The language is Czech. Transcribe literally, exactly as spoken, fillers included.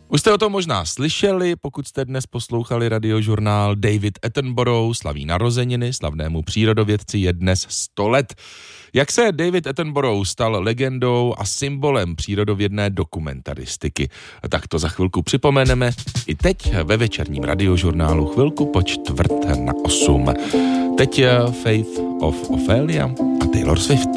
Už jste o tom možná slyšeli, pokud jste dnes poslouchali radiožurnál. David Attenborough slaví narozeniny, slavnému přírodovědci je dnes sto let. Jak se David Attenborough stal legendou a symbolem přírodovědné dokumentaristiky? Tak to za chvilku připomeneme i teď ve večerním radiožurnálu chvilku po čtvrt na osm. Teď Faith of Ophelia a Taylor Swift.